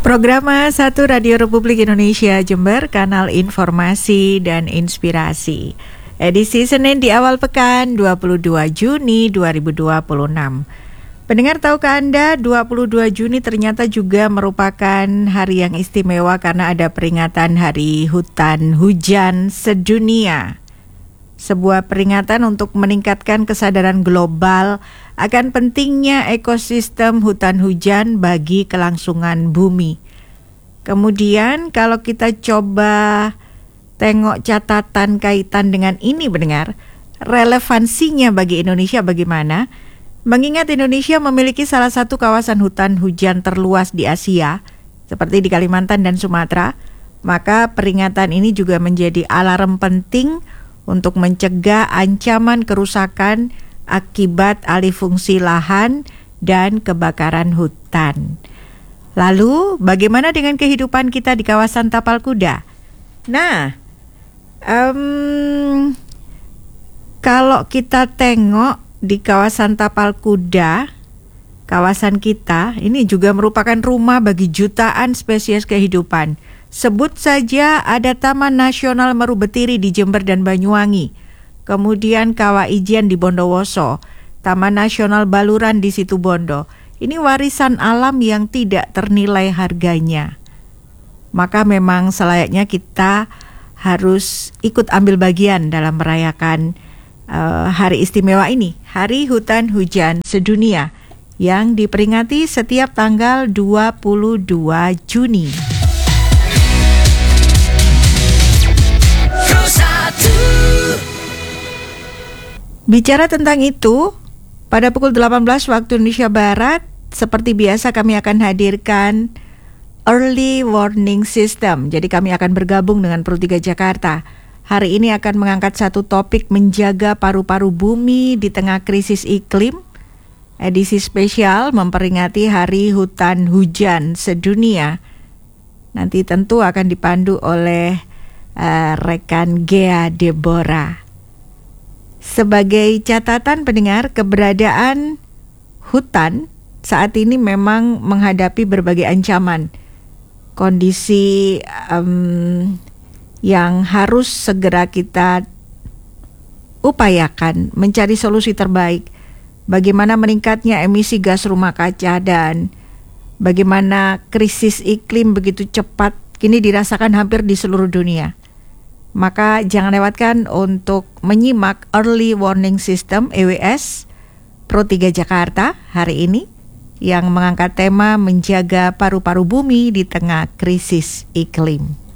Programa 1 Radio Republik Indonesia Jember, kanal informasi dan inspirasi. Edisi Senin di awal pekan 22 Juni 2026. Pendengar, tahukah Anda 22 Juni ternyata juga merupakan hari yang istimewa karena ada peringatan Hari Hutan Hujan Sedunia. Sebuah peringatan untuk meningkatkan kesadaran global akan pentingnya ekosistem hutan hujan bagi kelangsungan bumi. Kemudian kalau kita coba tengok catatan kaitan dengan ini, pendengar, relevansinya bagi Indonesia bagaimana? Mengingat Indonesia memiliki salah satu kawasan hutan hujan terluas di Asia, seperti di Kalimantan dan Sumatera, maka peringatan ini juga menjadi alarm penting untuk mencegah ancaman kerusakan akibat alih fungsi lahan dan kebakaran hutan. Lalu, bagaimana dengan kehidupan kita di kawasan Tapal Kuda? Nah, kalau kita tengok di kawasan Tapal Kuda, kawasan kita ini juga merupakan rumah bagi jutaan spesies kehidupan. Sebut saja ada Taman Nasional Meru Betiri di Jember dan Banyuwangi, kemudian Kawah Ijen di Bondowoso, Taman Nasional Baluran di Situbondo. Ini warisan alam yang tidak ternilai harganya. Maka memang selayaknya kita harus ikut ambil bagian dalam merayakan hari istimewa ini, Hari Hutan Hujan Sedunia, yang diperingati setiap tanggal 22 Juni. Bicara tentang itu, pada pukul 18 waktu Indonesia Barat, seperti biasa kami akan hadirkan Early Warning System. Jadi kami akan bergabung dengan Pro 3 Jakarta. Hari ini akan mengangkat satu topik menjaga paru-paru bumi di tengah krisis iklim. Edisi spesial memperingati Hari Hutan Hujan Sedunia. Nanti tentu akan dipandu oleh rekan Gea Deborah. Sebagai catatan, pendengar, keberadaan hutan saat ini memang menghadapi berbagai ancaman. Kondisi yang harus segera kita upayakan mencari solusi terbaik. Bagaimana meningkatnya emisi gas rumah kaca dan bagaimana krisis iklim begitu cepat kini dirasakan hampir di seluruh dunia. Maka jangan lewatkan untuk menyimak Early Warning System EWS Pro 3 Jakarta hari ini yang mengangkat tema menjaga paru-paru bumi di tengah krisis iklim.